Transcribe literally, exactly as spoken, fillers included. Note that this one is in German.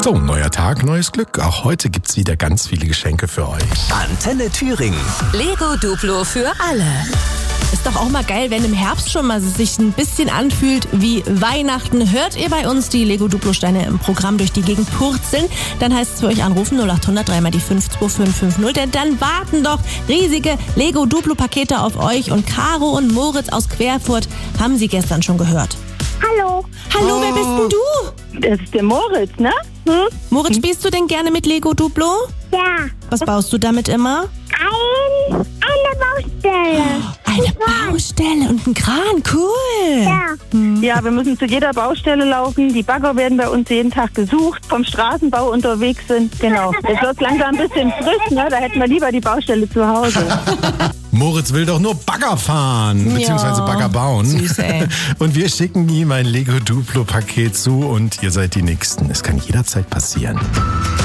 So, neuer Tag, neues Glück. Auch heute gibt's wieder ganz viele Geschenke für euch. Antenne Thüringen. Lego Duplo für alle. Ist doch auch mal geil, wenn im Herbst schon mal sich ein bisschen anfühlt wie Weihnachten. Hört ihr bei uns die Lego Duplo-Steine im Programm durch die Gegend purzeln, dann heißt es für euch anrufen null acht hundert drei mal die fünf zwei fünf fünf null, denn dann warten doch riesige Lego Duplo-Pakete auf euch und Caro und Moritz aus Querfurt haben sie gestern schon gehört. Hallo. Hallo, oh. Wer bist denn du? Das ist der Moritz, ne? Hm? Moritz, spielst du denn gerne mit Lego Duplo? Ja. Was baust du damit immer? Ein, eine Baustelle. Eine Baustelle und ein Kran, cool. Ja. Hm. Ja, wir müssen zu jeder Baustelle laufen. Die Bagger werden bei uns jeden Tag gesucht, vom Straßenbau unterwegs sind. Genau. Es wird langsam ein bisschen frisch, ne? Da hätten wir lieber die Baustelle zu Hause. Moritz will doch nur Bagger fahren, beziehungsweise Ja, Bagger bauen. süß, ey. Und wir schicken ihm ein Lego Duplo Paket zu und ihr seid die Nächsten. Es kann jederzeit passieren.